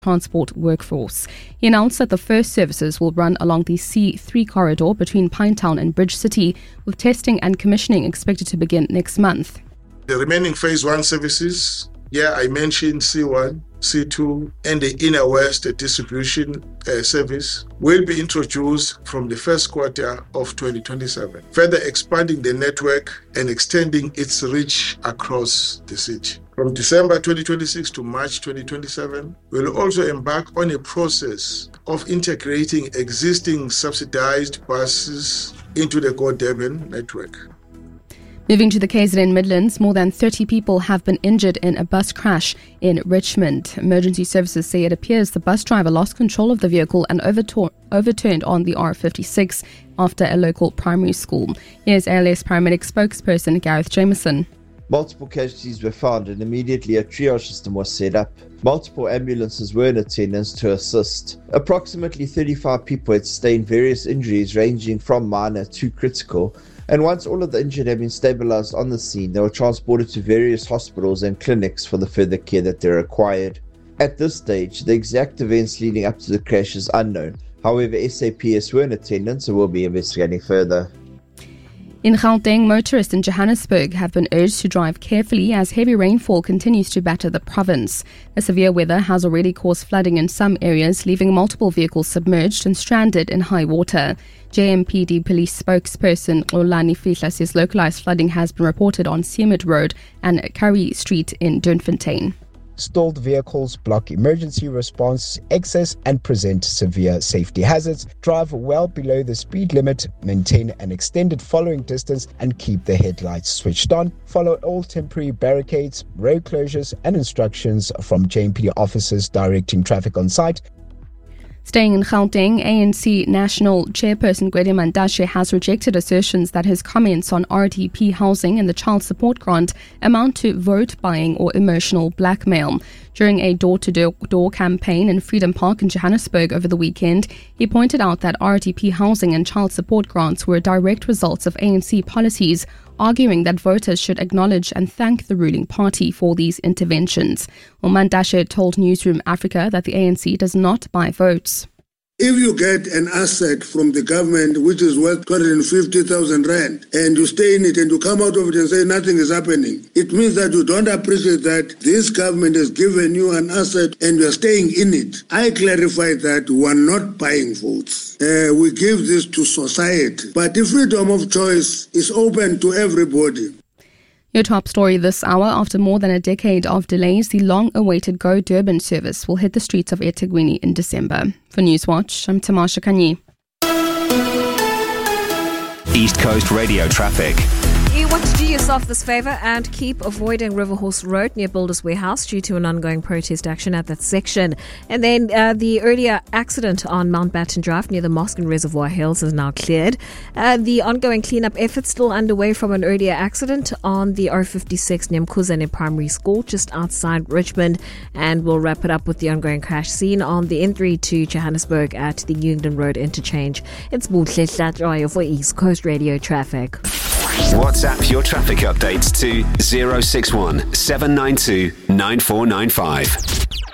transport workforce. He announced that the first services will run along the C3 corridor between Pinetown and Bridge City, with testing and commissioning expected to begin next month. The remaining Phase 1 services, I mentioned C1, C2, and the Inner West distribution service will be introduced from the first quarter of 2027, further expanding the network and extending its reach across the city. From December 2026 to March 2027, we'll also embark on a process of integrating existing subsidized buses into the Go Durban network. Moving to the KZN Midlands, more than 30 people have been injured in a bus crash in Richmond. Emergency services say it appears the bus driver lost control of the vehicle and overturned on the R56 after a local primary school. Here's ALS paramedic spokesperson Gareth Jameson. Multiple casualties were found and immediately a triage system was set up. Multiple ambulances were in attendance to assist. Approximately 35 people had sustained various injuries ranging from minor to critical. And once all of the injured had been stabilized on the scene, they were transported to various hospitals and clinics for the further care that they required. At this stage, the exact events leading up to the crash is unknown. However, SAPS were in attendance and will be investigating further. In Gauteng, motorists in Johannesburg have been urged to drive carefully as heavy rainfall continues to batter the province. The severe weather has already caused flooding in some areas, leaving multiple vehicles submerged and stranded in high water. JMPD police spokesperson Olani Fihla says localized flooding has been reported on Seamid Road and Curry Street in Doornfontein. Stalled vehicles block emergency response, access and present severe safety hazards. Drive well below the speed limit, maintain an extended following distance and keep the headlights switched on. Follow all temporary barricades, road closures and instructions from JMPD officers directing traffic on site. Staying in Gauteng, ANC National Chairperson Gwede Mantashe has rejected assertions that his comments on RDP housing and the child support grant amount to vote buying or emotional blackmail. During a door-to-door campaign in Freedom Park in Johannesburg over the weekend, he pointed out that RDP housing and child support grants were direct results of ANC policies, arguing that voters should acknowledge and thank the ruling party for these interventions. Mantashe told Newsroom Africa that the ANC does not buy votes. If you get an asset from the government which is worth 250,000 rand and you stay in it and you come out of it and say nothing is happening, it means that you don't appreciate that this government has given you an asset and you are staying in it. I clarify that we are not buying votes. We give this to society. But the freedom of choice is open to everybody. Your top story this hour: after more than a decade of delays, the long-awaited Go Durban service will hit the streets of eThekwini in December. For Newswatch, I'm Tamasha Kanyi. East Coast Radio traffic. You want to do yourself this favour and keep avoiding Riverhorse Road near Builders Warehouse due to an ongoing protest action at that section. And then the earlier accident on Mountbatten Drive near the Mosque and Reservoir Hills is now cleared. The ongoing cleanup efforts still underway from an earlier accident on the R56 near Mkhuzane Primary School just outside Richmond. And we'll wrap it up with the ongoing crash scene on the N3 to Johannesburg at the New England Road interchange. It's Buhle Hlatroyo for East Coast Radio traffic. WhatsApp your traffic updates to 061 792 9495.